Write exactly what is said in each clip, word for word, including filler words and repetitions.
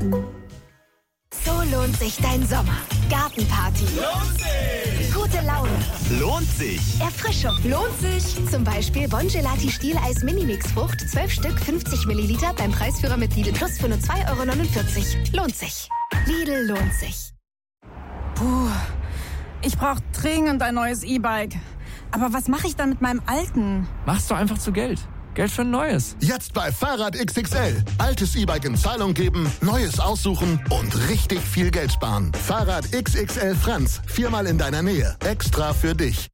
So lohnt sich dein Sommer. Gartenparty. Lohnt sich. Gute Laune. Lohnt sich. Erfrischung. Lohnt sich. Zum Beispiel Bon Gelati Stieleis Minimix Frucht, zwölf Stück, fünfzig Milliliter beim Preisführer mit Lidl Plus für nur zwei Euro neunundvierzig. Lohnt sich. Lidl lohnt sich. Puh, ich brauche dringend ein neues E-Bike. Aber was mache ich dann mit meinem alten? Machst du einfach zu Geld. Geld für ein neues. Jetzt bei Fahrrad X X L. Altes E-Bike in Zahlung geben, neues aussuchen und richtig viel Geld sparen. Fahrrad X X L Franz. Viermal in deiner Nähe. Extra für dich.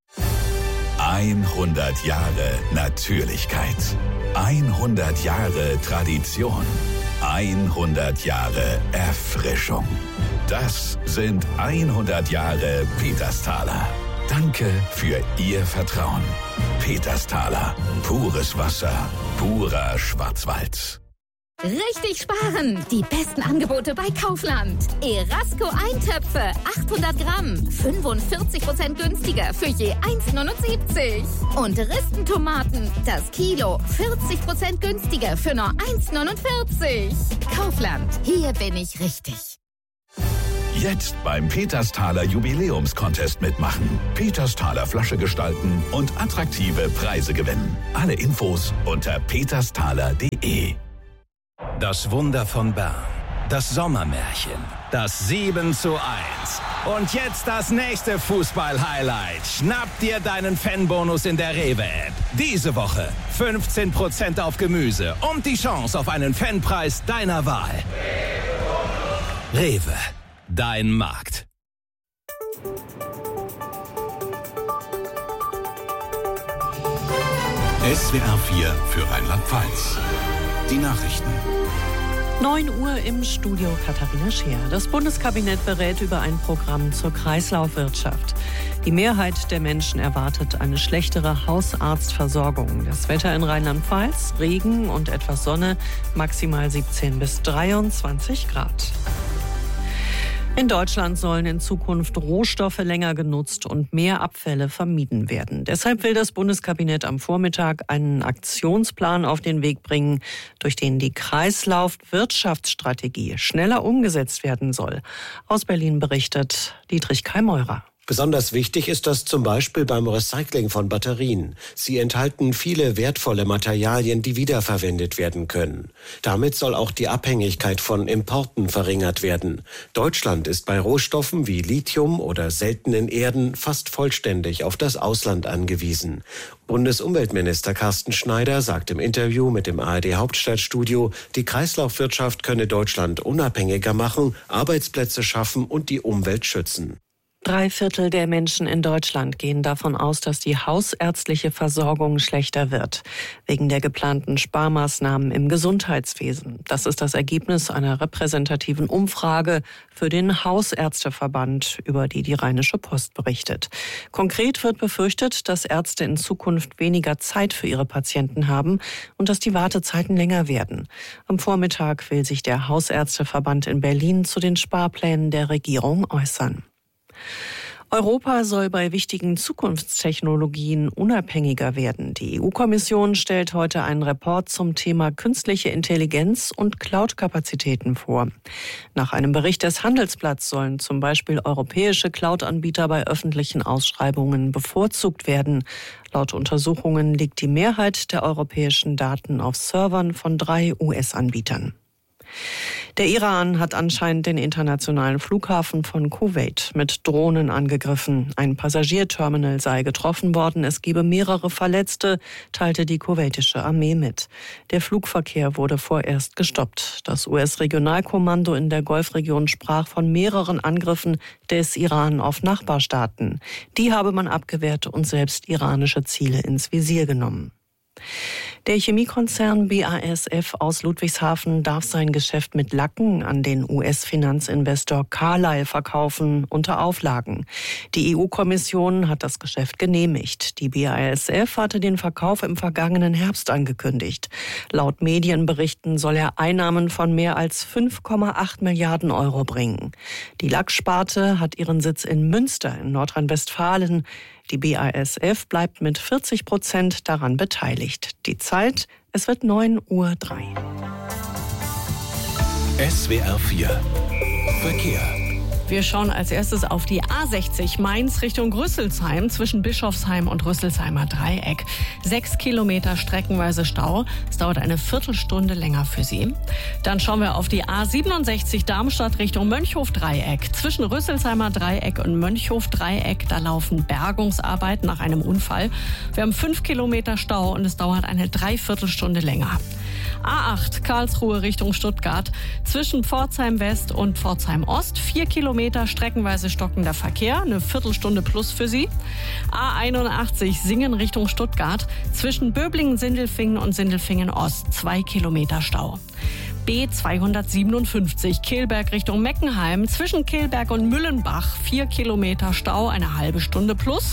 hundert Jahre Natürlichkeit. hundert Jahre Tradition. hundert Jahre Erfrischung. Das sind hundert Jahre Petersthaler. Danke für Ihr Vertrauen. Petersthaler. Pures Wasser. Purer Schwarzwald. Richtig sparen! Die besten Angebote bei Kaufland. Erasco Eintöpfe, achthundert Gramm, fünfundvierzig Prozent günstiger für je eins neunundsiebzig. Und Ristentomaten, das Kilo, vierzig Prozent günstiger für nur eins neunundvierzig. Kaufland, hier bin ich richtig. Jetzt beim Petersthaler Jubiläumscontest mitmachen. Petersthaler Flasche gestalten und attraktive Preise gewinnen. Alle Infos unter petersthaler punkt de. Das Wunder von Bern. Das Sommermärchen. Das sieben zu eins. Und jetzt das nächste Fußball-Highlight. Schnapp dir deinen Fanbonus in der Rewe-App. Diese Woche fünfzehn Prozent auf Gemüse und die Chance auf einen Fanpreis deiner Wahl. Rewe. Dein Markt. S W R vier für Rheinland-Pfalz. Die Nachrichten. neun Uhr im Studio Katharina Scheer. Das Bundeskabinett berät über ein Programm zur Kreislaufwirtschaft. Die Mehrheit der Menschen erwartet eine schlechtere Hausarztversorgung. Das Wetter in Rheinland-Pfalz, Regen und etwas Sonne, maximal siebzehn bis dreiundzwanzig Grad. In Deutschland sollen in Zukunft Rohstoffe länger genutzt und mehr Abfälle vermieden werden. Deshalb will das Bundeskabinett am Vormittag einen Aktionsplan auf den Weg bringen, durch den die Kreislaufwirtschaftsstrategie schneller umgesetzt werden soll. Aus Berlin berichtet Dietrich Keimeurer. Besonders wichtig ist das zum Beispiel beim Recycling von Batterien. Sie enthalten viele wertvolle Materialien, die wiederverwendet werden können. Damit soll auch die Abhängigkeit von Importen verringert werden. Deutschland ist bei Rohstoffen wie Lithium oder seltenen Erden fast vollständig auf das Ausland angewiesen. Bundesumweltminister Carsten Schneider sagt im Interview mit dem A R D Hauptstadtstudio, die Kreislaufwirtschaft könne Deutschland unabhängiger machen, Arbeitsplätze schaffen und die Umwelt schützen. Drei Viertel der Menschen in Deutschland gehen davon aus, dass die hausärztliche Versorgung schlechter wird, wegen der geplanten Sparmaßnahmen im Gesundheitswesen. Das ist das Ergebnis einer repräsentativen Umfrage für den Hausärzteverband, über die die Rheinische Post berichtet. Konkret wird befürchtet, dass Ärzte in Zukunft weniger Zeit für ihre Patienten haben und dass die Wartezeiten länger werden. Am Vormittag will sich der Hausärzteverband in Berlin zu den Sparplänen der Regierung äußern. Europa soll bei wichtigen Zukunftstechnologien unabhängiger werden. Die E U-Kommission stellt heute einen Report zum Thema künstliche Intelligenz und Cloud-Kapazitäten vor. Nach einem Bericht des Handelsblatts sollen zum Beispiel europäische Cloud-Anbieter bei öffentlichen Ausschreibungen bevorzugt werden. Laut Untersuchungen liegt die Mehrheit der europäischen Daten auf Servern von drei U S-Anbietern. Der Iran hat anscheinend den internationalen Flughafen von Kuwait mit Drohnen angegriffen. Ein Passagierterminal sei getroffen worden. Es gebe mehrere Verletzte, teilte die kuwaitische Armee mit. Der Flugverkehr wurde vorerst gestoppt. Das U S-Regionalkommando in der Golfregion sprach von mehreren Angriffen des Iran auf Nachbarstaaten. Die habe man abgewehrt und selbst iranische Ziele ins Visier genommen. Der Chemiekonzern B A S F aus Ludwigshafen darf sein Geschäft mit Lacken an den U S-Finanzinvestor Carlyle verkaufen unter Auflagen. Die E U-Kommission hat das Geschäft genehmigt. Die B A S F hatte den Verkauf im vergangenen Herbst angekündigt. Laut Medienberichten soll er Einnahmen von mehr als fünf Komma acht Milliarden Euro bringen. Die Lacksparte hat ihren Sitz in Münster in Nordrhein-Westfalen. Die B A S F bleibt mit vierzig Prozent daran beteiligt. Die Zeit, es wird neun Uhr drei. S W R vier Verkehr. Wir schauen als erstes auf die A sechzig Mainz Richtung Rüsselsheim zwischen Bischofsheim und Rüsselsheimer Dreieck. Sechs Kilometer streckenweise Stau. Es dauert eine Viertelstunde länger für Sie. Dann schauen wir auf die A siebenundsechzig Darmstadt Richtung Mönchhof-Dreieck. Zwischen Rüsselsheimer Dreieck und Mönchhof-Dreieck, da laufen Bergungsarbeiten nach einem Unfall. Wir haben fünf Kilometer Stau und es dauert eine Dreiviertelstunde länger. A acht Karlsruhe Richtung Stuttgart. Zwischen Pforzheim West und Pforzheim Ost. Vier Kilometer streckenweise stockender Verkehr. Eine Viertelstunde plus für Sie. A einundachtzig Singen Richtung Stuttgart. Zwischen Böblingen-Sindelfingen und Sindelfingen Ost. Zwei Kilometer Stau. B zweihundertsiebenundfünfzig Kehlberg Richtung Meckenheim. Zwischen Kehlberg und Müllenbach vier Kilometer Stau, eine halbe Stunde plus.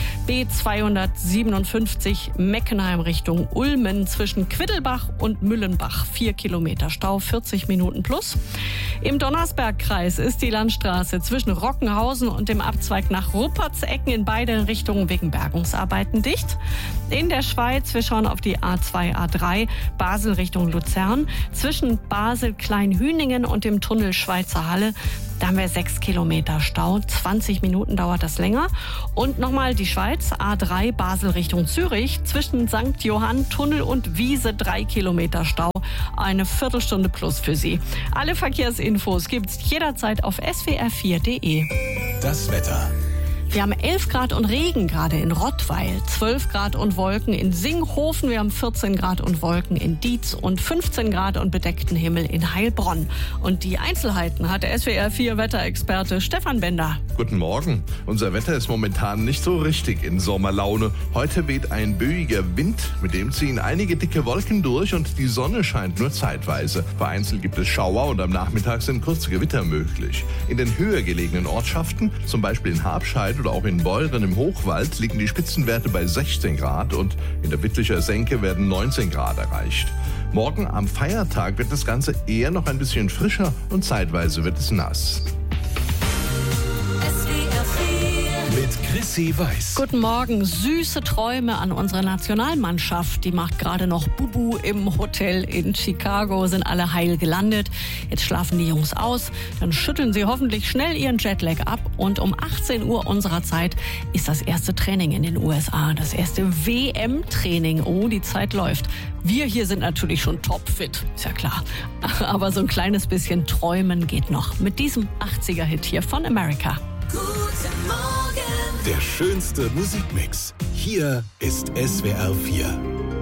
B zweihundertsiebenundfünfzig Meckenheim Richtung Ulmen. Zwischen Quiddelbach und Müllenbach vier Kilometer Stau, vierzig Minuten plus. Im Donnersbergkreis ist die Landstraße zwischen Rockenhausen und dem Abzweig nach Ruppertsecken in beide Richtungen wegen Bergungsarbeiten dicht. In der Schweiz, wir schauen auf die A zwei, A drei, Basel Richtung Luzern. Zwischen Basel-Kleinhüningen und dem Tunnel Schweizer Halle, da haben wir sechs Kilometer Stau. zwanzig Minuten dauert das länger. Und nochmal die Schweiz, A drei, Basel Richtung Zürich. Zwischen Sankt Johann, Tunnel und Wiese drei Kilometer Stau. Eine Viertelstunde plus für Sie. Alle Verkehrsinfos gibt's jederzeit auf s w r vier punkt d e. Das Wetter. Wir haben elf Grad und Regen gerade in Rottweil, zwölf Grad und Wolken in Singhofen, wir haben vierzehn Grad und Wolken in Dietz und fünfzehn Grad und bedeckten Himmel in Heilbronn. Und die Einzelheiten hat der S W R vier Wetterexperte Stefan Bender. Guten Morgen. Unser Wetter ist momentan nicht so richtig in Sommerlaune. Heute weht ein böiger Wind, mit dem ziehen einige dicke Wolken durch und die Sonne scheint nur zeitweise. Vereinzelt gibt es Schauer und am Nachmittag sind kurze Gewitter möglich. In den höher gelegenen Ortschaften, zum Beispiel in Habscheid oder auch in Beuren im Hochwald, liegen die Spitzenwerte bei sechzehn Grad und in der Wittlicher Senke werden neunzehn Grad erreicht. Morgen am Feiertag wird das Ganze eher noch ein bisschen frischer und zeitweise wird es nass. Mit Chrissy Weiß. Guten Morgen. Süße Träume an unsere Nationalmannschaft. Die macht gerade noch Bubu im Hotel in Chicago. Sind alle heil gelandet. Jetzt schlafen die Jungs aus. Dann schütteln sie hoffentlich schnell ihren Jetlag ab. Und um achtzehn Uhr unserer Zeit ist das erste Training in den U S A. Das erste W M-Training. Oh, die Zeit läuft. Wir hier sind natürlich schon topfit. Ist ja klar. Aber so ein kleines bisschen träumen geht noch. Mit diesem achtziger-Hit hier von America. Guten Morgen. Der schönste Musikmix. Hier ist S W R vier.